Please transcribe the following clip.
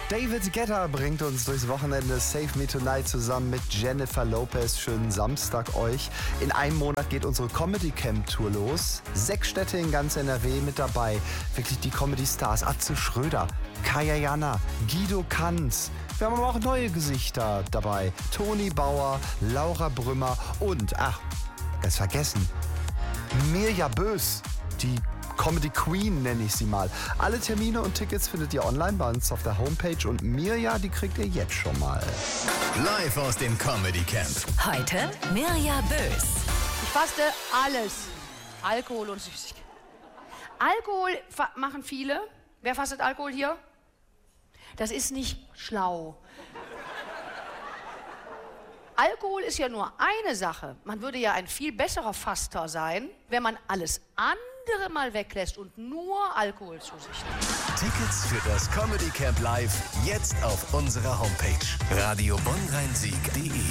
David Guetta bringt uns durchs Wochenende Save Me Tonight zusammen mit Jennifer Lopez. Schönen Samstag euch. In einem Monat geht unsere Comedy Camp Tour los. 6 Städte in ganz NRW mit dabei. Wirklich die Comedy Stars. Atze Schröder, Kaya Jana, Guido Kanz. Wir haben aber auch neue Gesichter dabei. Toni Bauer, Laura Brümmer und, ganz vergessen, Mirja Bös, die Comedy Queen nenne ich sie mal. Alle Termine und Tickets findet ihr online bei uns auf der Homepage und Mirja, die kriegt ihr jetzt schon mal. Live aus dem Comedy Camp. Heute Mirja Bös. Ich faste alles. Alkohol und Süßigkeiten. Alkohol machen viele. Wer fastet Alkohol hier? Das ist nicht schlau. Alkohol ist ja nur eine Sache. Man würde ja ein viel besserer Faster sein, wenn man alles andere mal weglässt und nur Alkohol zu sich nimmt. Tickets für das Comedy Camp Live jetzt auf unserer Homepage radiobonnrheinsieg.de.